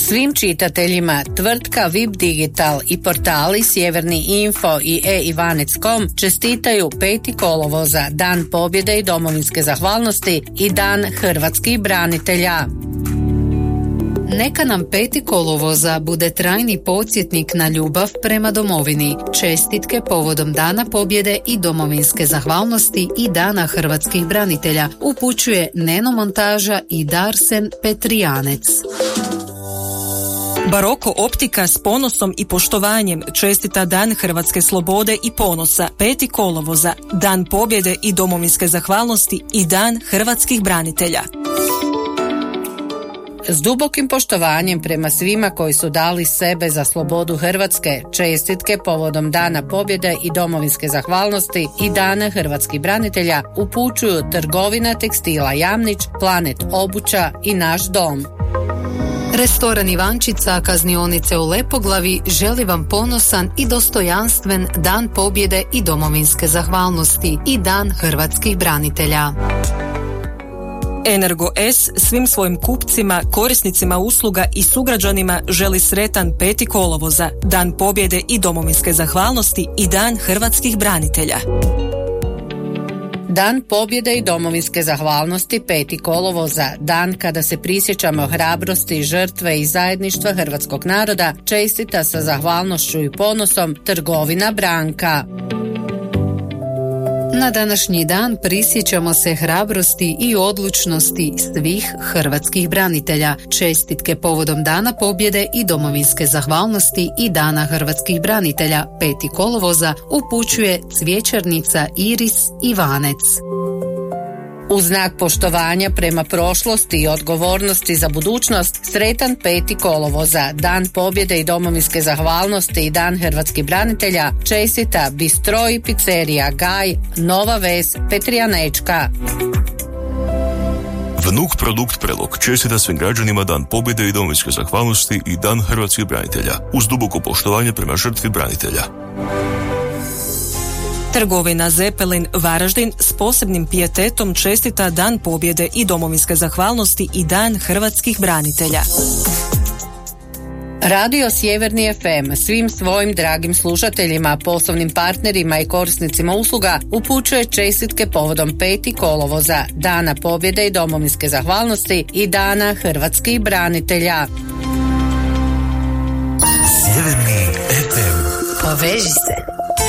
Svim čitateljima tvrtka VIP Digital i portali Sjeverni Info i e-Ivanec.com čestitaju 5. kolovoza, Dan pobjede i domovinske zahvalnosti i Dan hrvatskih branitelja. Neka nam 5. kolovoza bude trajni podsjetnik na ljubav prema domovini, čestitke povodom Dana pobjede i domovinske zahvalnosti i Dana hrvatskih branitelja, upućuje Neno Montaža i Darsen Petrijanec. Baroko optika s ponosom i poštovanjem čestita Dan hrvatske slobode i ponosa, 5. kolovoza, Dan pobjede i domovinske zahvalnosti i Dan hrvatskih branitelja. S dubokim poštovanjem prema svima koji su dali sebe za slobodu Hrvatske, čestitke povodom Dana pobjede i domovinske zahvalnosti i Dana hrvatskih branitelja upućuju Trgovina tekstila Jamnić, Planet obuća i Naš dom. Restoran Ivančica kaznionice u Lepoglavi želi vam ponosan i dostojanstven Dan pobjede i domovinske zahvalnosti i Dan hrvatskih branitelja. Energo S svim svojim kupcima, korisnicima usluga i sugrađanima želi sretan 5. kolovoza, Dan pobjede i domovinske zahvalnosti i Dan hrvatskih branitelja. Dan pobjede i domovinske zahvalnosti 5. kolovoza, dan kada se prisjećamo hrabrosti, žrtve i zajedništva hrvatskog naroda, čestita sa zahvalnošću i ponosom Trgovina Branka. Na današnji dan prisjećamo se hrabrosti i odlučnosti svih hrvatskih branitelja. Čestitke povodom Dana pobjede i domovinske zahvalnosti i Dana hrvatskih branitelja 5. kolovoza upućuje cvjećarnica Iris Ivanec. U znak poštovanja prema prošlosti i odgovornosti za budućnost, sretan 5. kolovoza, Dan pobjede i domovinske zahvalnosti i Dan hrvatskih branitelja, čestita Bistro i pizzerija Gaj, Nova Ves, Petrijanečka. Vnuk Produkt Prelog čestita svim građanima Dan pobjede i domovinske zahvalnosti i Dan hrvatskih branitelja, uz duboko poštovanje prema žrtvi branitelja. Trgovina Zepelin Varaždin s posebnim pijetetom čestita Dan pobjede i domovinske zahvalnosti i Dan hrvatskih branitelja. Radio Sjeverni FM svim svojim dragim slušateljima, poslovnim partnerima i korisnicima usluga upućuje čestitke povodom 5. kolovoza, Dana pobjede i domovinske zahvalnosti i Dana hrvatskih branitelja. Sjeverni FM. Poveži se.